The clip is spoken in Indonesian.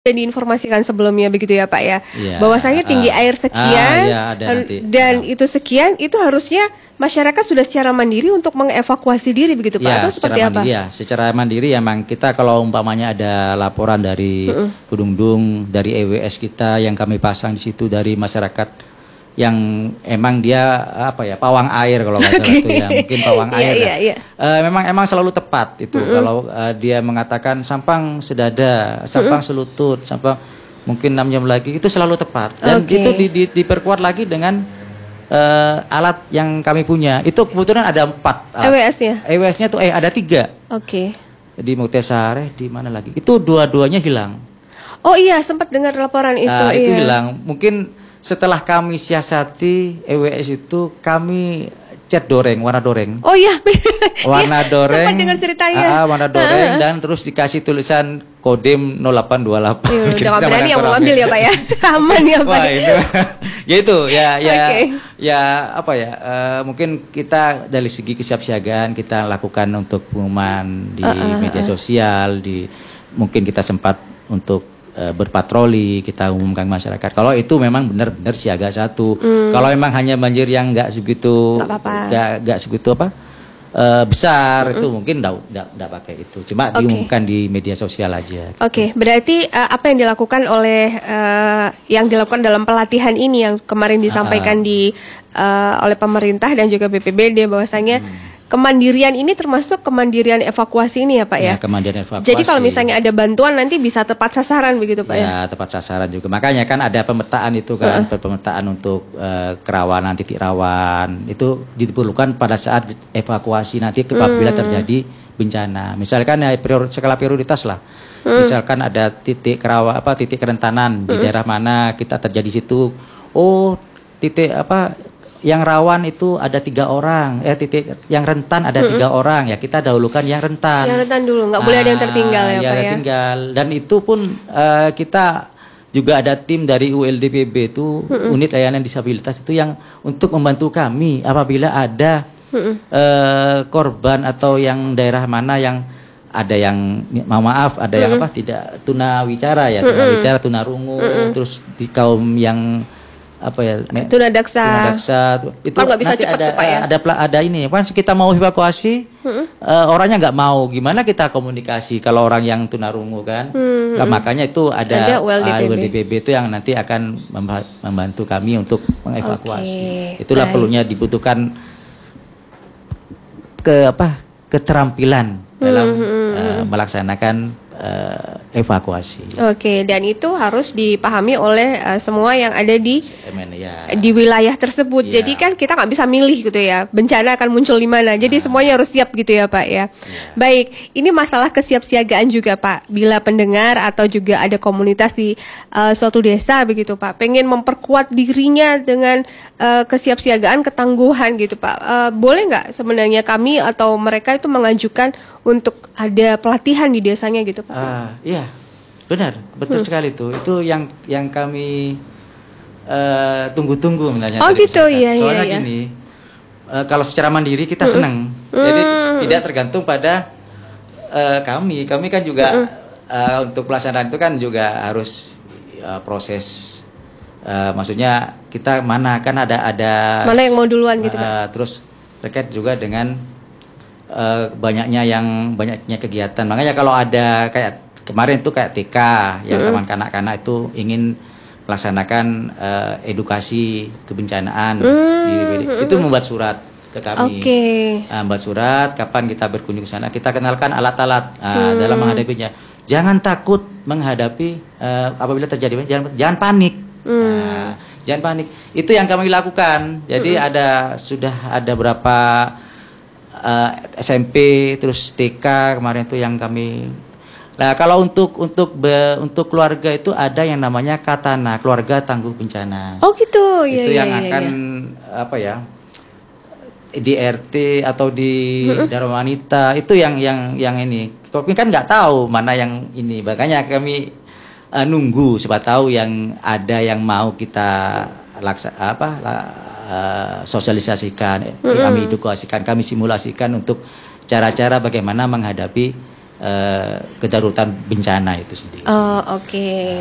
dan diinformasikan sebelumnya begitu ya Pak ya, Ya, bahwasanya tinggi air sekian ya, ada nanti. dan itu sekian, itu harusnya masyarakat sudah secara mandiri untuk mengevakuasi diri begitu Pak, Ya, atau seperti apa? Ya, secara mandiri emang kita kalau umpamanya ada laporan dari Kedungdung, dari EWS kita yang kami pasang di situ, dari masyarakat yang emang dia apa ya, pawang air kalau nggak salah itu ya, mungkin pawang air. Memang selalu tepat itu kalau dia mengatakan sampang sedada, sampang selutut, sampang mungkin 6 jam lagi, itu selalu tepat. Dan itu diperkuat lagi dengan alat yang kami punya. Itu kebetulan ada 4 EWS-nya. EWS-nya tuh ada 3. Di Muktesareh, di mana lagi? Itu dua-duanya hilang. Oh iya, sempat dengar laporan itu. Itu hilang. Mungkin setelah kami siasati EWS itu, kami cat doreng, warna doreng. Oh iya, warna doreng. Sempat dengar ceritanya. Warna doreng dan terus dikasih tulisan Kodim 0828. Udah berani yang mau ambil ya Pak ya. Aman ya Pak. Ya itu ya apa ya, mungkin kita dari segi kesiapsiagaan kita lakukan untuk pengumuman di media sosial, mungkin kita sempat untuk berpatroli, kita umumkan masyarakat. Kalau itu memang benar-benar siaga 1. Kalau memang hanya banjir yang nggak segitu besar, itu mungkin nggak pakai itu. Cuma diumumkan di media sosial aja. Berarti apa yang dilakukan dalam pelatihan ini yang kemarin disampaikan oleh pemerintah dan juga BPBD, bahwasanya kemandirian ini termasuk kemandirian evakuasi ini ya Pak ya? Kemandirian evakuasi. Jadi kalau misalnya ada bantuan nanti bisa tepat sasaran begitu Pak ya? Ya, tepat sasaran juga. Makanya kan ada pemetaan itu kan, pemetaan untuk kerawanan, titik rawan. Itu diperlukan pada saat evakuasi nanti apabila terjadi bencana. Misalkan ya skala prioritas lah. Misalkan ada titik titik kerentanan di daerah mana kita terjadi situ. Oh, titik yang rawan itu ada 3 orang, titik yang rentan ada 3 orang, ya kita dahulukan yang rentan. Yang rentan dulu, nggak boleh ada yang tertinggal ya Pak ya? Tertinggal. Dan itu pun kita juga ada tim dari ULDPB itu, unit layanan disabilitas itu, yang untuk membantu kami apabila ada korban atau yang daerah mana yang ada yang ada yang tidak tunawicara ya, tunawicara, tunarungu, terus di kaum yang tunadaksa itu nggak bisa cepat Pak ya? Ada ini pas kita mau evakuasi orangnya nggak mau, gimana kita komunikasi kalau orang yang tunarungu kan. Nah, makanya itu ada ULDPB itu yang nanti akan membantu kami untuk mengevakuasi. Itulah perlunya dibutuhkan keterampilan dalam melaksanakan evakuasi. Dan itu harus dipahami oleh semua yang ada di wilayah tersebut. Jadi kan kita nggak bisa milih gitu ya, bencana akan muncul di mana. Jadi semuanya harus siap gitu ya Pak ya. Baik, ini masalah kesiapsiagaan juga Pak. Bila pendengar atau juga ada komunitas di suatu desa begitu Pak, pengen memperkuat dirinya dengan kesiapsiagaan, ketangguhan gitu Pak. Boleh nggak sebenarnya kami atau mereka itu mengajukan untuk ada pelatihan di desanya gitu Pak? Iya, benar, betul sekali itu. Itu yang kami tunggu-tunggu sebenarnya. Oh gitu, iya. Soalnya gini, kalau secara mandiri kita senang, jadi tidak tergantung pada kami. Kami kan juga untuk pelaksanaan itu kan juga harus proses. Maksudnya kita mana ada mana yang mau duluan gitu Pak? Terus terkait juga dengan banyaknya kegiatan. Makanya kalau ada kayak kemarin itu kayak TK yang teman kanak-kanak itu ingin melaksanakan edukasi kebencanaan di BPBD, itu membuat surat ke kami. Membuat surat kapan kita berkunjung ke sana, kita kenalkan alat-alat dalam menghadapinya. Jangan takut menghadapi apabila terjadi, jangan panik. Jangan panik. Itu yang kami lakukan. Jadi sudah ada berapa SMP, terus TK kemarin itu yang kami. Nah, kalau untuk keluarga itu ada yang namanya Katana, keluarga tangguh bencana. Oh gitu. Itu yang akan di RT atau di Dharma Wanita, itu yang ini. Tapi kan nggak tahu mana yang ini. Makanya kami nunggu, siapa tahu yang ada yang mau kita sosialisasikan, kami edukasikan, kami simulasikan untuk cara-cara bagaimana menghadapi kedaruratan bencana itu sendiri. Oh, oke.